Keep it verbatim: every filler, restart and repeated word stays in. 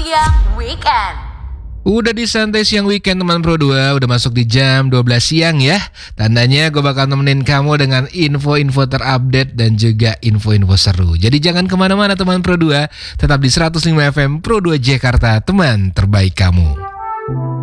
Siang Weekend. Udah di Santai Siang Weekend teman Pro dua, udah masuk di jam dua belas siang ya. Tandanya gue bakal nemenin kamu dengan info-info terupdate dan juga info-info seru. Jadi jangan kemana-mana teman Pro dua, tetap di seratus lima F M Pro dua Jakarta, teman terbaik kamu.